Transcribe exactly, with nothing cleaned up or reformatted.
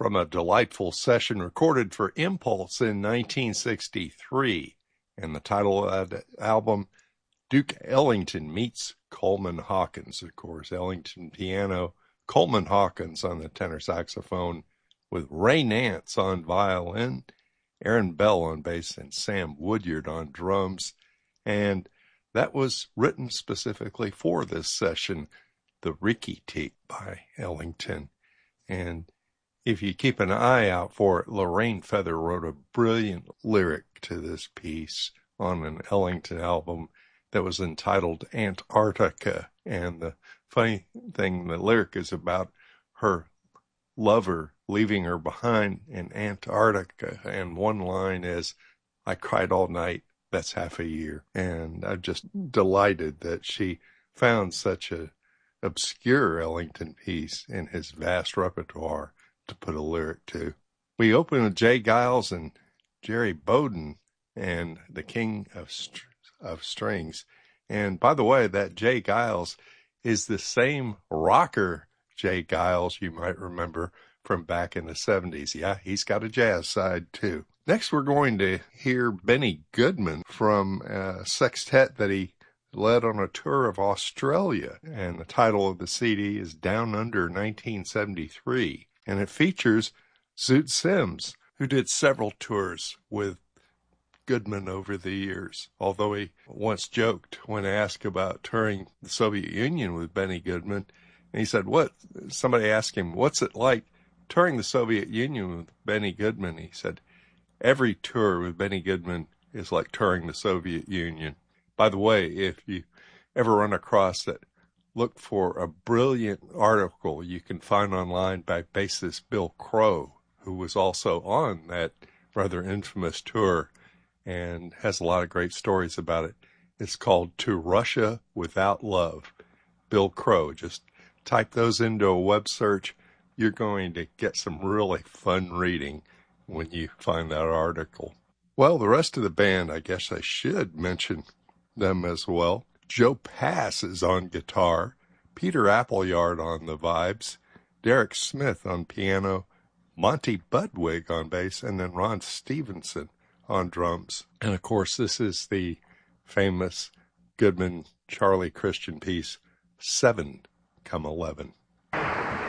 from a delightful session recorded for Impulse in nineteen sixty-three. And the title of that album, Duke Ellington Meets Coleman Hawkins. Of course, Ellington piano, Coleman Hawkins on the tenor saxophone, with Ray Nance on violin, Aaron Bell on bass, and Sam Woodyard on drums. And that was written specifically for this session, the Rikki-Tikki by Ellington. And if you keep an eye out for it, Lorraine Feather wrote a brilliant lyric to this piece on an Ellington album that was entitled Antarctica. And the funny thing, the lyric is about her lover leaving her behind in Antarctica. And one line is, I cried all night, that's half a year. And I'm just delighted that she found such a obscure Ellington piece in his vast repertoire to put a lyric to. We open with Jay Giles and Jerry Bowden and the King of Str- of Strings. And by the way, that Jay Giles is the same rocker Jay Giles you might remember from back in the seventies. Yeah, he's got a jazz side too. Next, we're going to hear Benny Goodman from a sextet that he led on a tour of Australia. And the title of the C D is Down Under nineteen seventy-three. And it features Zoot Sims, who did several tours with Goodman over the years. Although he once joked when asked about touring the Soviet Union with Benny Goodman, and he said, "What?" Somebody asked him, "What's it like touring the Soviet Union with Benny Goodman?" He said, "Every tour with Benny Goodman is like touring the Soviet Union." By the way, if you ever run across that, look for a brilliant article you can find online by bassist Bill Crow, who was also on that rather infamous tour and has a lot of great stories about it. It's called To Russia Without Love. Bill Crow. Just type those into a web search. You're going to get some really fun reading when you find that article. Well, the rest of the band, I guess I should mention them as well. Joe Pass is on guitar, Peter Appleyard on the vibes, Derek Smith on piano, Monty Budwig on bass, and then Ron Stevenson on drums. And of course, this is the famous Goodman Charlie Christian piece, Seven Come Eleven.